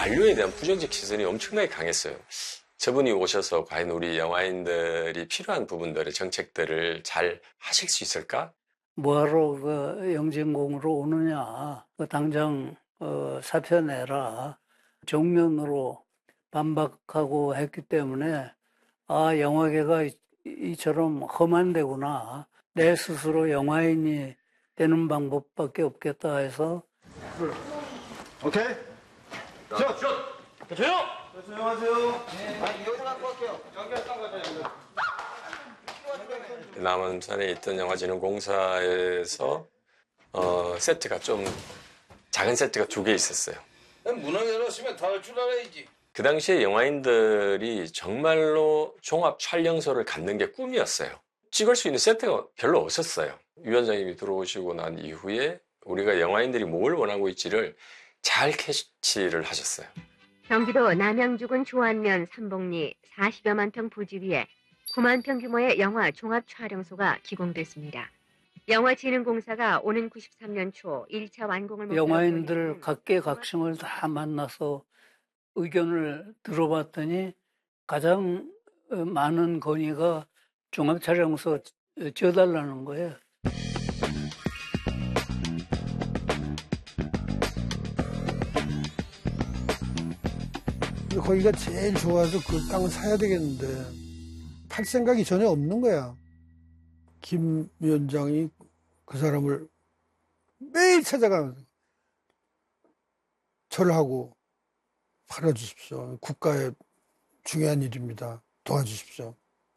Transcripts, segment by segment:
한류에 대한 부정적 시선이 엄청나게 강했어요. 저분이 오셔서 과연 우리 영화인들이 필요한 부분들의 정책들을 잘 하실 수 있을까? 뭐하러 그 영진공으로 오느냐. 당장 사표 내라. 정면으로 반박하고 했기 때문에 영화계가 이처럼 험한 데구나. 내 스스로 영화인이 되는 방법밖에 없겠다 해서. 오케이. 자, 조용! 조용하세요. 남원산에 있던 영화진흥공사에서 세트가 좀 작은 세트가 2개 있었어요. 문을 열었으면 다 할 줄 알아야지. 그 당시에 영화인들이 정말로 종합 촬영소를 갖는 게 꿈이었어요. 찍을 수 있는 세트가 별로 없었어요. 위원장님이 들어오시고 난 이후에 우리가 영화인들이 뭘 원하고 있지를 잘 캐치를 하셨어요. 경기도 남양주군 조안면 삼봉리 40여만 평 부지 위에 9만 평 규모의 영화 종합 촬영소가 기공됐습니다. 영화진흥공사가 오는 93년 초 1차 완공을 목표로 영화인들 각계각층을 다 만나서 의견을 들어봤더니 가장 많은 건의가 종합촬영소 지어달라는 거예요. 거기가 제일 좋아서 그 땅을 사야 되겠는데 팔 생각이 전혀 없는 거야. 김 위원장이 그 사람을 매일 찾아가면서 절하고 팔아주십시오. 국가의 중요한 일입니다. 도와주십시오.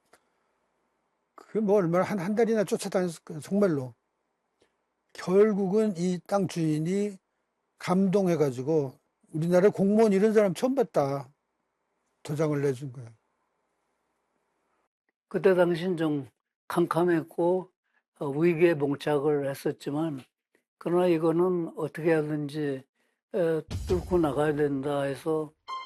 그게 뭐 얼마나 한 달이나 쫓아다녔을까요? 정말로. 결국은 이 땅 주인이 감동해가지고 우리나라 공무원 이런 사람 처음 봤다. 도장을 내준 거예요. 그때 당시는 좀 캄캄했고 위기에 봉착을 했었지만 그러나 이거는 어떻게 하든지 뚫고 나가야 된다 해서